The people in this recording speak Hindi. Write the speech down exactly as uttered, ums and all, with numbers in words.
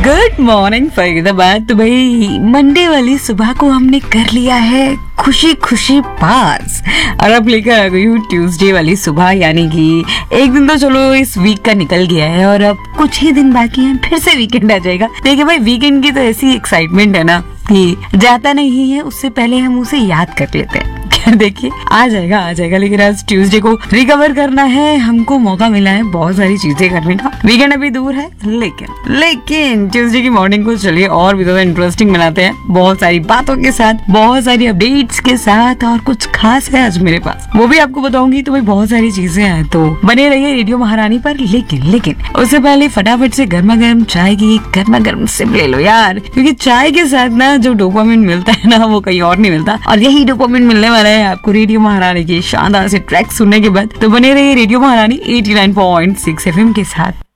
Good morning Faridabad. तो भाई मंडे वाली सुबह को हमने कर लिया है खुशी खुशी पास और अब लेकर आ गई हूँ ट्यूसडे वाली सुबह, यानी कि एक दिन तो चलो इस वीक का निकल गया है और अब कुछ ही दिन बाकी हैं, फिर से वीकेंड आ जाएगा। देखिए भाई, वीकेंड की तो ऐसी एक्साइटमेंट है ना कि जाता नहीं है, उससे पहले हम उसे याद कर लेते हैं। देखिए आ जाएगा आ जाएगा लेकिन आज ट्यूसडे को रिकवर करना है, हमको मौका मिला है बहुत सारी चीजें करने का। वीकेंड अभी दूर है लेकिन लेकिन ट्यूसडे की मॉर्निंग को चलिए और भी ज्यादा इंटरेस्टिंग बनाते हैं, बहुत सारी बातों के साथ, बहुत सारी अपडेट्स के साथ, और कुछ खास है आज मेरे पास, वो भी आपको बताऊंगी। तो भाई बहुत सारी चीजें हैं, तो बने रहिए रेडियो महारानी पर। लेकिन लेकिन उससे पहले फटाफट से गर्मा गर्म चाय की गर्मा गर्म सिप ले लो यार, क्योंकि चाय के साथ ना जो डोपामिन मिलता है ना वो कहीं और नहीं मिलता, और यही डोपामिन मिलने वाला है आपको रेडियो महारानी के शानदार से ट्रैक सुनने के बाद। तो बने रहिए रेडियो महारानी eighty nine point six F M के साथ।